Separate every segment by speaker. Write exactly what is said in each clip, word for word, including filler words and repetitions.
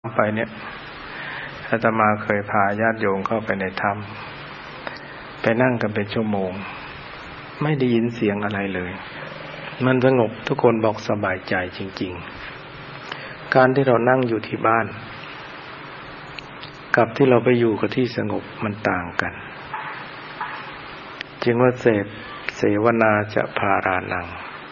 Speaker 1: ไปเนี่ยอาตมาเคยพาญาติโยมเข้าไปในถ้ำไปนั่งกันเป็นชั่วโมงไม่ได้ยินเสียงอะไรเลยมันสงบทุกคนบอกสบายใจจริงๆการที่เรานั่งอยู่ที่บ้านกับที่เราไปอยู่กับที่สงบมันต่างกันจึงว่าเสพเสวนาจะพารานัง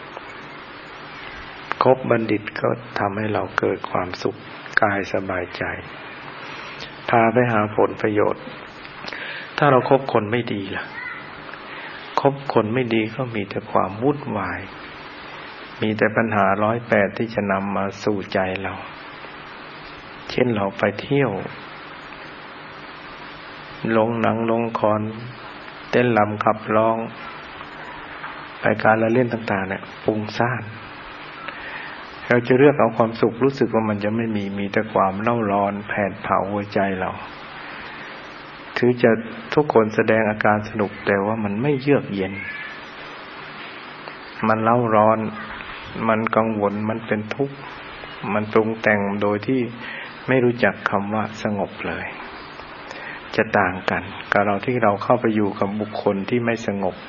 Speaker 1: คบบัณฑิตก็ทำให้เราเกิดความสุขกายสบายใจพาไปหาผลประโยชน์ถ้าเราคบคนไม่ดีล่ะคบคนไม่ดีก็มีแต่ความวุ่นวายมีแต่ปัญหาร้อยแปดที่จะนำมาสู่ใจเราเช่นเราไปเที่ยวลงหนังลงครเต้นรำขับร้องไปการละเล่นต่างๆเนี่ยฟุ้งซ่านเราจะเลือกเอาความสุขรู้สึกว่ามันจะไม่มีมีแต่ความเล่าร้อนแผดเผาหัวใจเราถือจะทุกคนแสดงอาการสนุกแต่ว่ามันไม่เยือกเย็นมันเล่าร้อนมันกังวลมันเป็นทุกข์มันปรุงแต่งโดยที่ไม่รู้จักคำว่าสงบเลยจะต่างกันกับเราที่เราเข้าไปอยู่กับบุคคลที่ไม่สงบ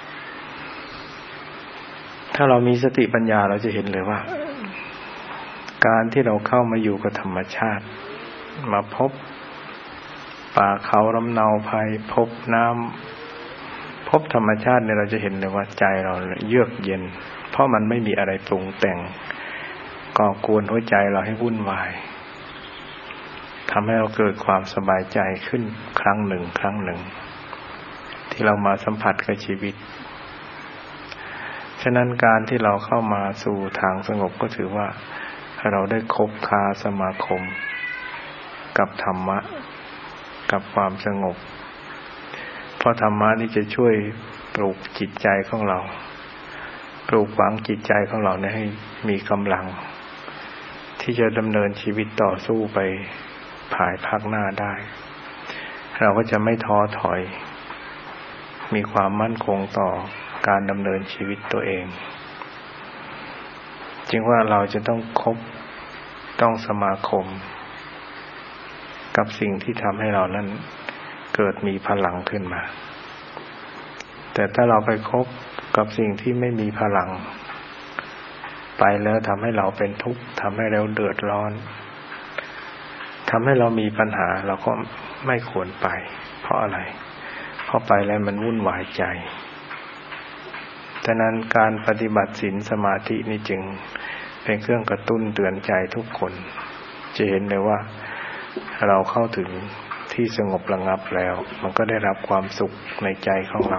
Speaker 1: ถ้าเรามีสติปัญญาเราจะเห็นเลยว่าการที่เราเข้ามาอยู่กับธรรมชาติมาพบป่าเขาลำเนาภัยพบน้ำพบธรรมชาติเนี่ยเราจะเห็นเลยว่าใจเราเยือกเย็นเพราะมันไม่มีอะไรปรุงแต่งก่อกวนหัวใจเราให้วุ่นวายทำให้เราเกิดความสบายใจขึ้นครั้งหนึ่งครั้งหนึ่งที่เรามาสัมผัสกับชีวิตฉะนั้นการที่เราเข้ามาสู่ทางสงบก็ถือว่าเราได้คบค้าสมาคมกับธรรมะกับความสงบเพราะธรรมะนี่จะช่วยปลูกจิตใจของเราปลูกฝังจิตใจของเราเนี่ยให้มีกำลังที่จะดำเนินชีวิตต่อสู้ไปภายภาคหน้าได้เราก็จะไม่ท้อถอยมีความมั่นคงต่อการดำเนินชีวิตตัวเองจึงว่าเราจะต้องคบต้องสมาคมกับสิ่งที่ทำให้เรานั้นเกิดมีพลังขึ้นมาแต่ถ้าเราไปคบกับสิ่งที่ไม่มีพลังไปแล้วทำให้เราเป็นทุกข์ทำให้เราเดือดร้อนทำให้เรามีปัญหาเราก็ไม่ควรไปเพราะอะไรเพราะไปแล้วมันวุ่นวายใจฉะนั้นการปฏิบัติศีลสมาธินี่จึงเป็นเครื่องกระตุ้นเตือนใจทุกคนจะเห็นเลยว่าเราเข้าถึงที่สงบระงับแล้วมันก็ได้รับความสุขในใจของเรา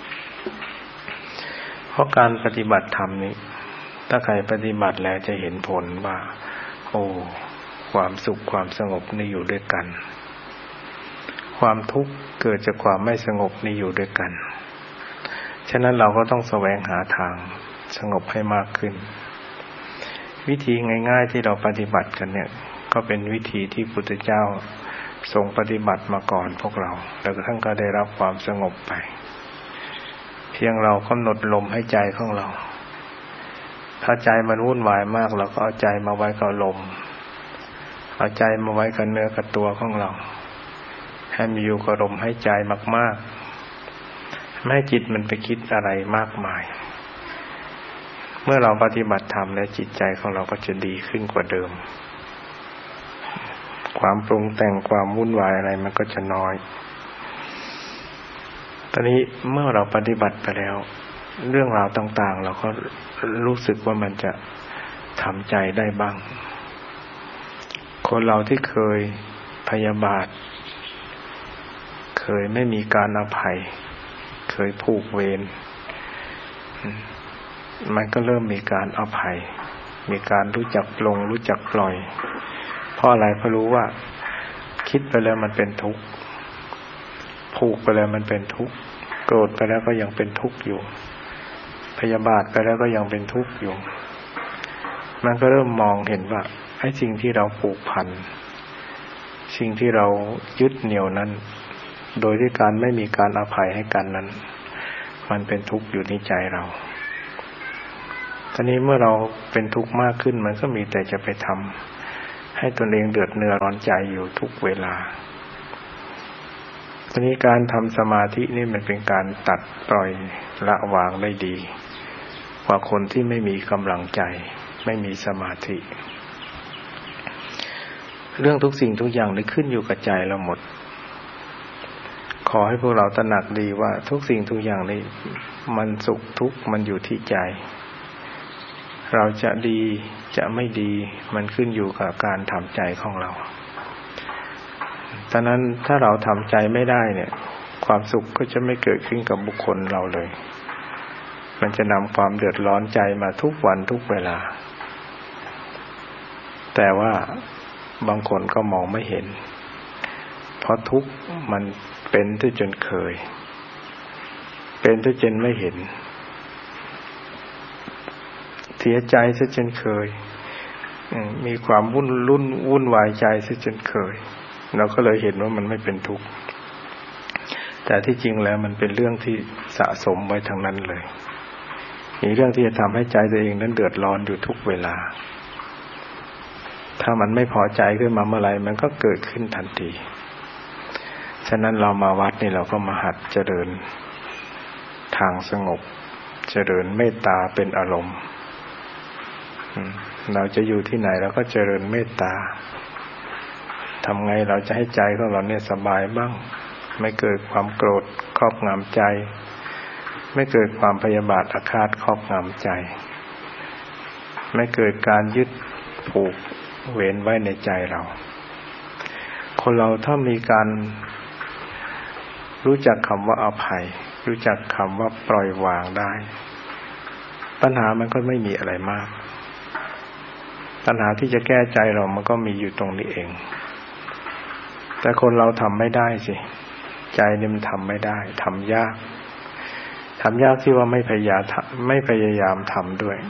Speaker 1: เพราะการปฏิบัติธรรมนี้ถ้าใครปฏิบัติแล้วจะเห็นผลว่าโอ้ความสุขความสงบนี่อยู่ด้วยกันความทุกข์เกิดจากความไม่สงบนี่อยู่ด้วยกันฉะนั้นเราก็ต้องแสวงหาทางสงบให้มากขึ้นวิธีง่ายๆที่เราปฏิบัติกันเนี่ยก็เป็นวิธีที่พุทธเจ้าทรงปฏิบัติมาก่อนพวกเราแล้วท่านก็ได้รับความสงบไปเพียงเรากำหนดลมให้ใจของเราถ้าใจมันวุ่นวายมากเราก็เอาใจมาไว้กับลมเอาใจมาไว้กับเนื้อกับตัวของเราให้มีอยู่กับลมให้ใจมากๆไม่ให้จิตมันไปคิดอะไรมากมายเมื่อเราปฏิบัติธรรมแล้วจิตใจของเราก็จะดีขึ้นกว่าเดิมความปรุงแต่งความวุ่นวายอะไรมันก็จะน้อยตอนนี้เมื่อเราปฏิบัติไปแล้วเรื่องราวต่างๆเราก็รู้สึกว่ามันจะทำใจได้บ้างคนเราที่เคยพยาบาทเคยไม่มีการอภัยเคยผูกเวรมันก็เริ่มมีการอภัยมีการรู้จักปลงรู้จักปล่อยเพราะอะไรเพราะรู้ว่าคิดไปแล้วมันเป็นทุกข์ผูกไปแล้วมันเป็นทุกข์โกรธไปแล้วก็ยังเป็นทุกข์อยู่พยาบาทไปแล้วก็ยังเป็นทุกข์อยู่มันก็เริ่มมองเห็นว่าไอ้สิ่งที่เราผูกพันสิ่งที่เรายึดเหนี่ยวนั้นโดยที่การไม่มีการอภัยให้กันนั้นมันเป็นทุกข์อยู่ในใจเราตอนนี้เมื่อเราเป็นทุกข์มากขึ้นมันก็มีแต่จะไปทำให้ตนเองเดือดเนื้อร้อนใจอยู่ทุกเวลาทีนี้การทำสมาธินี่มันเป็นการตัดปล่อยละวางได้ดีกว่าคนที่ไม่มีกำลังใจไม่มีสมาธิเรื่องทุกสิ่งทุกอย่างนี่ขึ้นอยู่กับใจเราหมดขอให้พวกเราตระหนักดีว่าทุกสิ่งทุกอย่างนี่มันสุขทุกข์มันอยู่ที่ใจเราจะดีจะไม่ดีมันขึ้นอยู่กับการทำใจของเราดังนั้นถ้าเราทำใจไม่ได้เนี่ยความสุขก็จะไม่เกิดขึ้นกับบุคคลเราเลยมันจะนำความเดือดร้อนใจมาทุกวันทุกเวลาแต่ว่าบางคนก็มองไม่เห็นเพราะทุกข์มันเป็นที่จนเคยเป็นที่จนไม่เห็นเสียใจซะจนเคยมีความวุ่นรุ่นวุ่นวายใจซะจนเคยเราก็เลยเห็นว่ามันไม่เป็นทุกข์แต่ที่จริงแล้วมันเป็นเรื่องที่สะสมไว้ทั้งนั้นเลยมีเรื่องที่จะทำให้ใจตัวเองนั้นเดือดร้อนอยู่ทุกเวลาถ้ามันไม่พอใจขึ้นมาเมื่อไหร่มันก็เกิดขึ้นทันทีฉะนั้นเรามาวัดนี่เราก็มาหัดเจริญทางสงบเจริญเมตตาเป็นอารมณ์เราจะอยู่ที่ไหนเราก็เจริญเมตตาทำไงเราจะให้ใจของเราเนี่ยสบายบ้างไม่เกิดความโกรธครอบงำใจไม่เกิดความพยาบาทอาฆาตครอบงำใจไม่เกิดการยึดผูกเวรไว้ในใจเราคนเราถ้ามีการรู้จักคำว่าอภัยรู้จักคำว่าปล่อยวางได้ปัญหามันก็ไม่มีอะไรมากปัญหาที่จะแก้ใจเรามันก็มีอยู่ตรงนี้เองแต่คนเราทำไม่ได้สิใจนี่มันทำไม่ได้ทำยากทำยากที่ว่าไม่พยายามไม่พยายามทำด้วย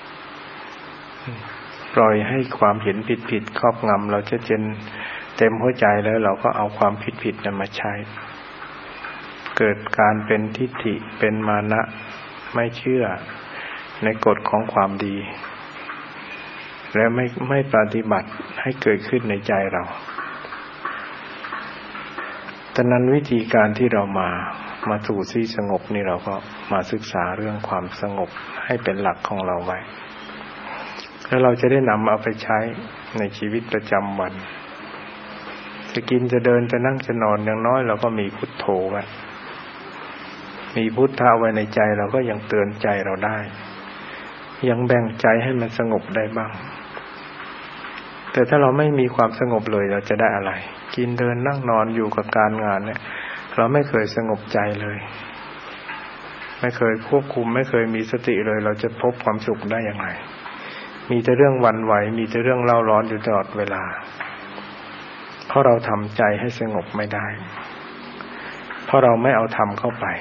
Speaker 1: ปล่อยให้ความเห็นผิดๆครอบงำเราจะเจนเต็มหัวใจแล้วเราก็เอาความผิดๆนั้นมาใช้เกิดการเป็นทิฏฐิเป็นมานะไม่เชื่อในกฎของความดีและไม่ไม่ปฏิบัติให้เกิดขึ้นในใจเราดังนั้นวิธีการที่เรามามาสู่ที่สงบนี่เราก็มาศึกษาเรื่องความสงบให้เป็นหลักของเราไว้แล้วเราจะได้นำเอาไปใช้ในชีวิตประจำวันจะกินจะเดินจะนั่งจะนอนอย่างน้อยเราก็มีพุทโธไว้มีพุทธะไว้ในใจเราก็ยังเตือนใจเราได้ยังแบ่งใจให้มันสงบได้บ้างแต่ถ้าเราไม่มีความสงบเลยเราจะได้อะไรกินเดินนั่งนอนอยู่กับการงานเนี่ยเราไม่เคยสงบใจเลยไม่เคยควบคุมไม่เคยมีสติเลยเราจะพบความสุขได้อย่างไรมีแต่เรื่องหวั่นไหวมีแต่เรื่องเล่าร้อนอยู่ตลอดเวลาเพราะเราทำใจให้สงบไม่ได้เพราะเราไม่เอาธรรมเข้าไป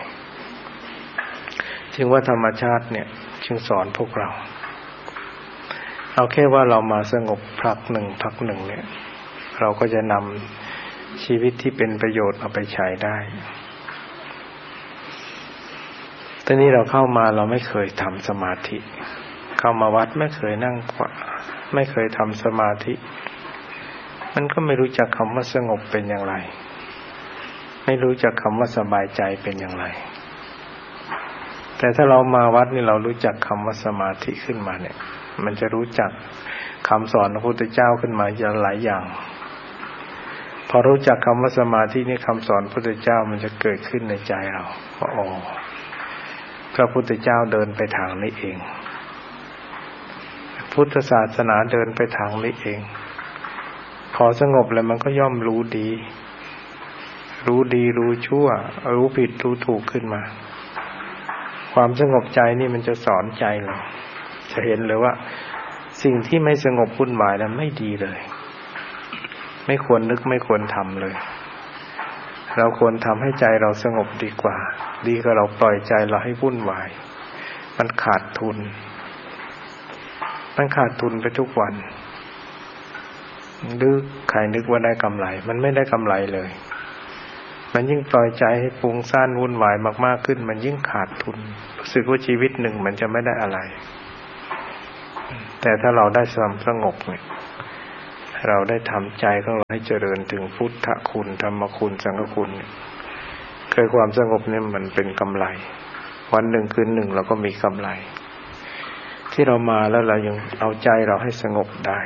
Speaker 1: จึงว่าธรรมชาติเนี่ยจึงสอนพวกเราเอาแค่ว่าเรามาสงบพักหนึ่งพักหนึ่งเนี่ยเราก็จะนำชีวิตที่เป็นประโยชน์เอาไปใช้ได้ตอนนี้เราเข้ามาเราไม่เคยทำสมาธิเข้ามาวัดไม่เคยนั่งไม่เคยทำสมาธิมันก็ไม่รู้จักคำว่าสงบเป็นอย่างไรไม่รู้จักคำว่าสบายใจเป็นอย่างไรแต่ถ้าเรามาวัดนี่เรารู้จักคำว่าสมาธิขึ้นมาเนี่ยมันจะรู้จักคำสอนของพระพุทธเจ้าขึ้นมาอย่างหลายอย่างพอรู้จักคำว่าสมาธินี่คำสอนพระพุทธเจ้ามันจะเกิดขึ้นในใจเราว่าอ๋อพระพุทธเจ้าเดินไปทางนี้เองพุทธศาสนาเดินไปทางนี้เองพอสงบแล้วมันก็ย่อมรู้ดีรู้ดีรู้ชั่วรู้ผิดรู้ถูกขึ้นมาความสงบใจนี่มันจะสอนใจเราจะเห็นเลยว่าสิ่งที่ไม่สงบวุ่นวายนั้นไม่ดีเลยไม่ควรนึกไม่ควรทำเลยเราควรทำให้ใจเราสงบดีกว่าดีกว่าเราปล่อยใจเราให้วุ่นวายมันขาดทุนมันขาดทุนไปทุกวันหรือใครนึกว่าได้กำไรมันไม่ได้กำไรเลยมันยิ่งปล่อยใจให้ฟุ้งซ่านวุ่นวายมากๆขึ้นมันยิ่งขาดทุนรู้สึกว่าชีวิตหนึ่งมันจะไม่ได้อะไรแต่ถ้าเราได้ความสงบเนี่ยเราได้ทำใจของเราให้เจริญถึงพุทธคุณธรรมคุณสังฆคุณเคยความสงบนี่มันเป็นกำไรวันหนึ่งคืนหนึ่งเราก็มีกำไรที่เรามาแล้วเรายังเอาใจเราให้สงบได้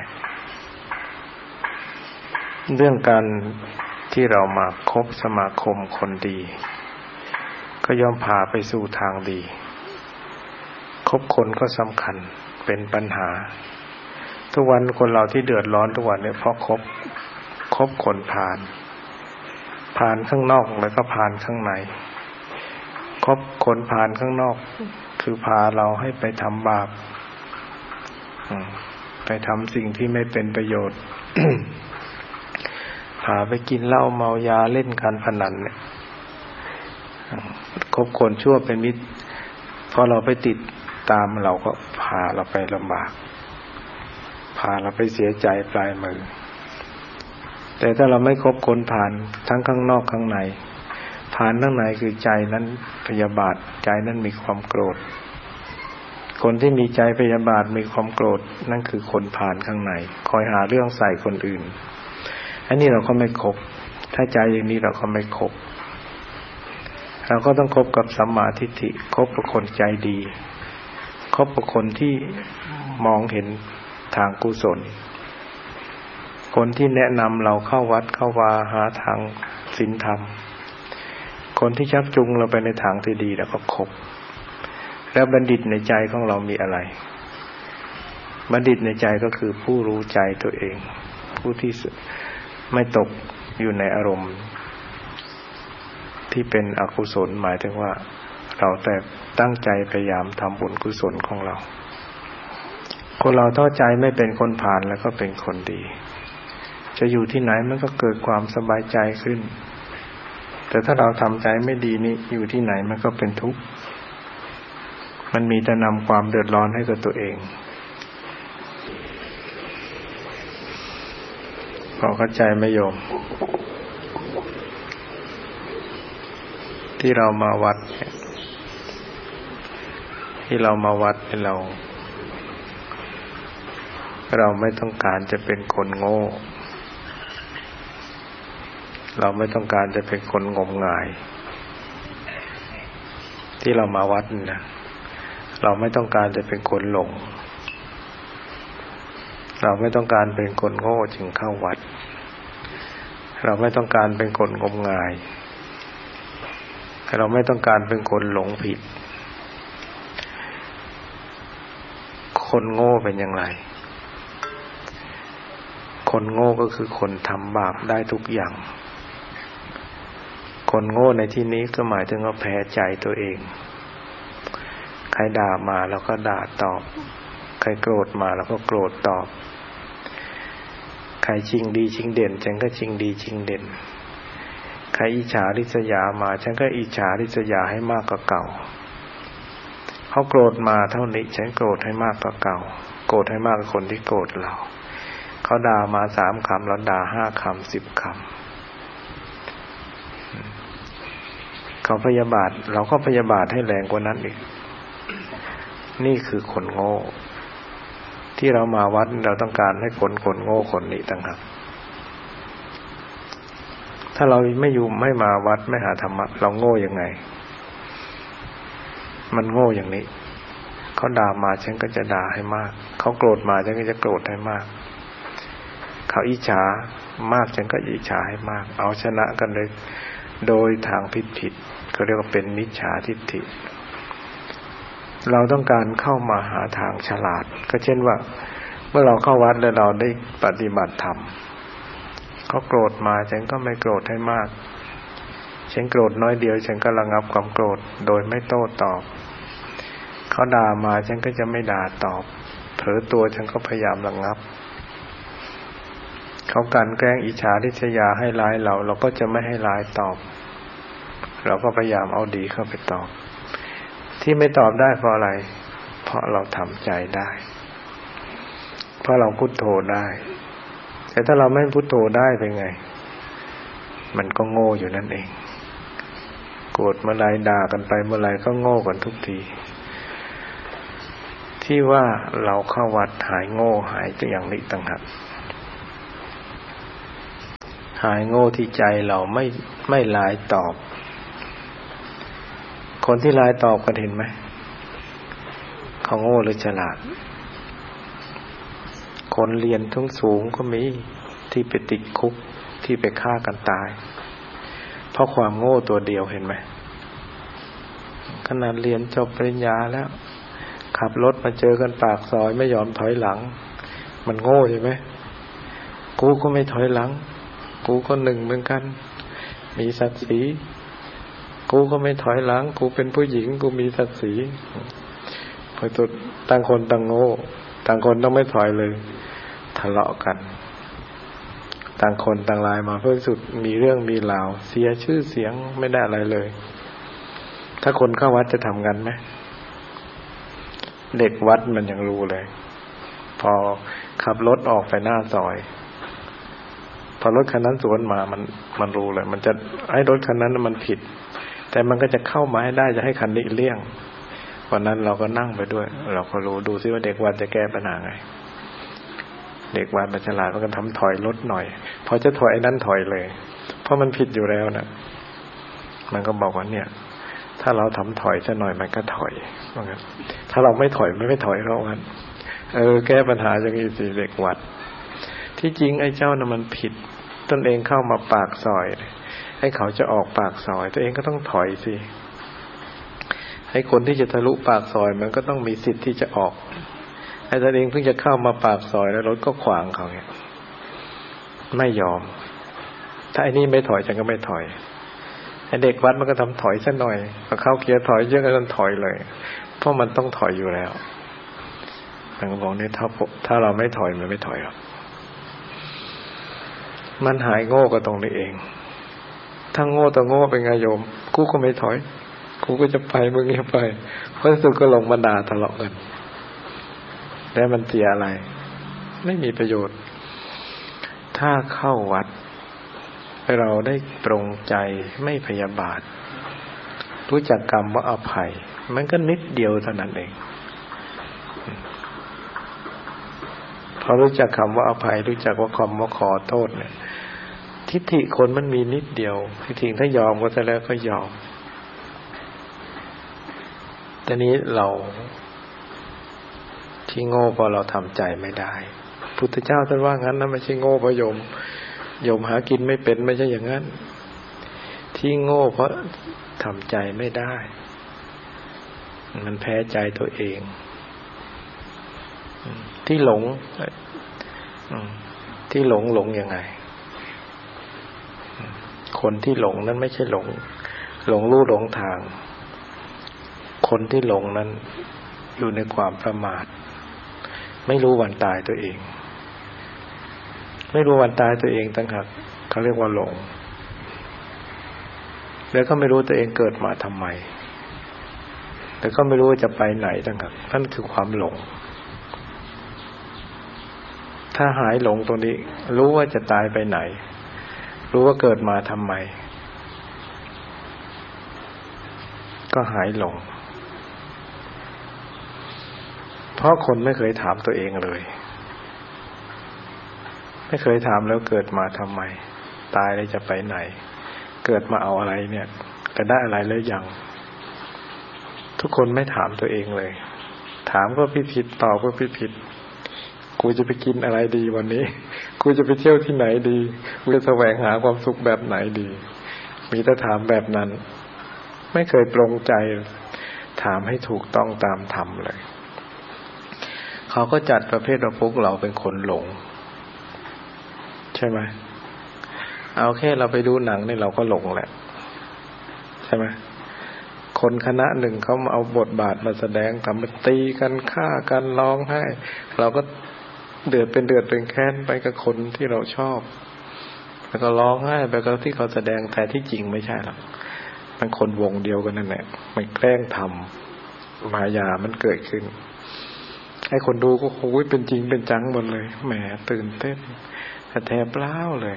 Speaker 1: เรื่องการที่เรามาคบสมาคมคนดีก็ย่อมพาไปสู่ทางดีคบคนก็สำคัญเป็นปัญหาทุกวันคนเราที่เดือดร้อนทุกวันเนี่ยเพราะคบคบคนผ่านผ่านข้างนอกแล้วก็ผ่านข้างในคบคนผ่านข้างนอกคือพาเราให้ไปทำบาปไปทำสิ่งที่ไม่เป็นประโยชน์ พาไปกินเหล้าเมายาเล่นการพนันเนี่ยคบคนชั่วเป็นมิตรพอเราไปติดตามเราก็พาเราไปลำบากพาเราไปเสียใจปลายมือแต่ถ้าเราไม่คบคนผ่านทั้งข้างนอกข้างในผ่านข้างในคือใจนั้นพยาบาทใจนั้นมีความโกรธคนที่มีใจพยาบาทมีความโกรธนั่นคือคนผ่านข้างในคอยหาเรื่องใส่คนอื่นอันนี้เราก็ไม่คบถ้าใจอย่างนี้เราก็ไม่คบเราก็ต้องคบกับสัมมาทิฏฐิคบกับคนใจดีคบกับคนที่มองเห็นทางกุศลคนที่แนะนำเราเข้าวัดเข้าวาหาทางศีลธรรมคนที่ชักจูงเราไปในทางที่ดีแล้วก็คบแล้วบัณฑิตในใจของเรามีอะไรบัณฑิตในใจก็คือผู้รู้ใจตัวเองผู้ที่ไม่ตกอยู่ในอารมณ์ที่เป็นอกุศลหมายถึงว่าเราแต่ตั้งใจพยายามทำบุญกุศลของเราคนเราถ้าใจไม่เป็นคนผ่านแล้วก็เป็นคนดีจะอยู่ที่ไหนมันก็เกิดความสบายใจขึ้นแต่ถ้าเราทำใจไม่ดีนี่อยู่ที่ไหนมันก็เป็นทุกข์มันมีแต่นำความเดือดร้อนให้กับตัวเองพอเข้าใจไหมโยมที่เรามาวัดที่เรามาวัดให้เราเราไม่ต้องการจะเป็นคนโง่เราไม่ต้องการจะเป็นคนงมงายที่เรามาวัดนะเราไม่ต้องการจะเป็นคนหลงเราไม่ต้องการเป็นคนโง่จึงเข้าวัดเราไม่ต้องการเป็นคนงมงายเราไม่ต้องการเป็นคนหลงผิดคนโง่เป็นอย่างไรคนโง่ก็คือคนทำบาปได้ทุกอย่างคนโง่ในที่นี้ก็หมายถึงว่าแพ้ใจตัวเองใครด่ามาเราก็ด่าตอบใครโกรธมาเราก็โกรธตอบใครชิงดีชิงเด่นฉันก็ชิงดีชิงเด่นใครอิจฉาริษยามาฉันก็อิจฉาริษยาให้มากกว่าเก่าเขาโกรธมาเท่านี้ฉันโกรธให้มากกว่าเก่าโกรธให้มากกว่าคนที่โกรธเราเขาด่ามาสามคำเราด่าห้าคำสิบคำเขาพยาบาทเราก็พยาบาทให้แรงกว่านั้นอีกนี่คือคนโง่ที่เรามาวัดเราต้องการให้คนคนโง่คนนี้ต่างหากถ้าเราไม่อยู่ไม่มาวัดไม่หาธรรมะเราโง่ยังไงมันโง่อย่างนี้เขาด่ามาฉันก็จะด่าให้มากเขาโกรธมาฉันก็จะโกรธให้มากเขาอิจฉามากฉันก็อิจฉาให้มากเอาชนะกันเลยโดยทางผิดผิดเขาเรียกว่าเป็นมิจฉาทิฏฐิเราต้องการเข้ามาหาทางฉลาดก็เช่นว่าเมื่อเราเข้าวัดแล้วเราได้ปฏิบัติธรรมเขาโกรธมาฉันก็ไม่โกรธให้มากฉันโกรธน้อยเดียวฉันก็ระงับความโกรธโดยไม่โต้ตอบเขาด่ามาฉันก็จะไม่ด่าตอบเผลอตัวฉันก็พยายามระงับเขากลั่นแกล้งอิจฉาริษยาให้ร้ายเราเราก็จะไม่ให้ร้ายตอบเราก็พยายามเอาดีเข้าไปตอบที่ไม่ตอบได้เพราะอะไรเพราะเราทำใจได้เพราะเราพุทโธได้แต่ถ้าเราไม่พุทโธได้เป็นไงมันก็โง่อยู่นั่นเองโกรธเมื่อไรด่ากันไปเมื่อไรก็โง่กันทุกทีที่ว่าเราเข้าวัดหายโง่หายอย่างนี้ต่างหากหายโง่ที่ใจเราไม่ไม่ลายตอบคนที่ลายตอบกันเห็นไหมเขาโง่หรือฉลาดคนเรียนทั้งสูงก็มีที่ไปติดคุกที่ไปฆ่ากันตายเพราะความโง่ตัวเดียวเห็นไหมขนาดเรียนจบปริญญาแล้วขับรถมาเจอกันปากซอยไม่ยอมถอยหลังมันโง่ใช่ไหมกูก็ไม่ถอยหลังกูก็หนึ่งเหมือนกันมีศักดิ์ศรีกูก็ไม่ถอยหลังกูเป็นผู้หญิงกูมีศักดิ์ศรีพอตัวต่างคนต่างโง่ต่างคนต้องไม่ถอยเลยทะเลาะกันต่างคนต่างลายมาเพื่อสุดมีเรื่องมีราวเสียชื่อเสียงไม่ได้อะไรเลยถ้าคนเข้าวัดจะทำกันไหมเด็กวัดมันยังรู้เลยพอขับรถออกไปหน้าซอยพอรถคันนั้นสวนมามันมันรู้เลยมันจะให้รถคันนั้นมันผิดแต่มันก็จะเข้ามาให้ได้จะให้คันนี้เลี่ยงวันนั้นเราก็นั่งไปด้วยเราก็รู้ดูซิว่าเด็กวัดจะแก้ปัญหาไงเด็กวัดมันฉลาดมันก็ทำถอยรถหน่อยพอจะถอยไอ้นั้นถอยเลยเพราะมันผิดอยู่แล้วนะมันก็บอกว่าเนี่ยถ้าเราทำถอยซะหน่อยมันก็ถอยว่างั้นถ้าเราไม่ถอยไม่ไม่ถอยเรางั้นเออแก้ปัญหาอย่างนี้สิเด็กวัดที่จริงไอ้เจ้าน่ะมันผิดตนเองเข้ามาปากซอยให้เขาจะออกปากซอยตัวเองก็ต้องถอยสิให้คนที่จะทะลุปากซอยมันก็ต้องมีสิทธิ์ที่จะออกไอ้ตัวเองเพิ่งจะเข้ามาปากซอยแล้วรถก็ขวางเขาเนี่ยไม่ยอมถ้าไอ้นี่ไม่ถอยฉันก็ไม่ถอยไอ้เด็กวัดมันก็ทำถอยซะหน่อยพอเข้าเกียร์ถอยเยอะก็ต้องถอยเลยเพราะมันต้องถอยอยู่แล้วมันก็บอกเนี่ยถ้าถ้าเราไม่ถอยมันไม่ถอยหรอกมันหายโง่ก็ตรงนี้เองถ้าโง่ต่อโง่เป็นไงโยมกูก็ไม่ถอยกูก็จะไปมึงอย่าไปเพราะสุดก็ลงมาด่าทะเลาะกันแล้วมันเสียอะไรไม่มีประโยชน์ถ้าเข้าวัดเราได้ปรงใจไม่พยาบาทรู้จักกรรมว่าอภัยมันก็นิดเดียวเท่านั้นเองพอรู้จักคำว่าอภัยรู้จักว่าคำว่าขอโทษเนี่ยทิฏฐิคนมันมีนิดเดียวทิฏฐิถ้ายอมก็จะแล้วก็ยอมแต่นี้เราที่โง่เพราะเราทำใจไม่ได้พุทธเจ้าท่านว่างั้นนะไม่ใช่โง่เพราะโยมโยมหากินไม่เป็นไม่ใช่อย่างนั้นที่โง่เพราะทำใจไม่ได้มันแพ้ใจตัวเองที่หลงที่หลงหลงยังไงคนที่หลงนั้นไม่ใช่หลงหลงรู้หลงทางคนที่หลงนั้นอยู่ในความประมาทไม่รู้วันตายตัวเองไม่รู้วันตายตัวเองตั้งหากเขาเรียกว่าหลงแล้วก็ไม่รู้ตัวเองเกิดมาทำไมแต่ก็ไม่รู้ว่าจะไปไหนตั้งหากนั่นคือความหลงถ้าหายหลงตรงนี้รู้ว่าจะตายไปไหนรู้ว่าเกิดมาทำไมก็หายหลงเพราะคนไม่เคยถามตัวเองเลยไม่เคยถามแล้วเกิดมาทำไมตายแล้วจะไปไหนเกิดมาเอาอะไรเนี่ยจะได้อะไรแล้วยังทุกคนไม่ถามตัวเองเลยถามก็ผิดๆตอบก็ผิดๆกูจะไปกินอะไรดีวันนี้กูจะไปเที่ยวที่ไหนดีกูจะแสวงหาความสุขแบบไหนดีมีแต่ถามแบบนั้นไม่เคยปรงใจถามให้ถูกต้องตามธรรมเลยเขาก็จัดประเภทว่าพวกเราเป็นคนหลงใช่ไหมเอาแค่เราไปดูหนังนี่เราก็หลงแหละใช่ไหมคนคณะหนึ่งเขามาเอาบทบาทมาแสดงทำมาตีกันฆ่ากันร้องไห้เราก็เดือดเป็นเดือดเป็นแค้นไปกับคนที่เราชอบแล้วก็ร้องไห้ไปกับที่เขาแสดงแต่ที่จริงไม่ใช่หรอกมันคนวงเดียวกันนั่นแหละมันแกล้งทำมายามันเกิดขึ้นให้คนดูก็โอ้ยเป็นจริงเป็นจังหมดเลยแหมตื่นเต้นแทบเปล่าเลย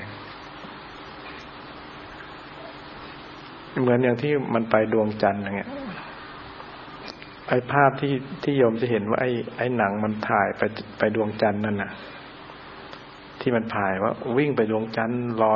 Speaker 1: เหมือนอย่างที่มันไปดวงจันทร์อย่างเงี้ยไอ้ภาพที่ที่โยมจะเห็นว่าไอ้ไอ้หนังมันถ่ายไปไปดวงจันทร์นั่นน่ะที่มันถ่ายว่าวิ่งไปดวงจันทร์รอ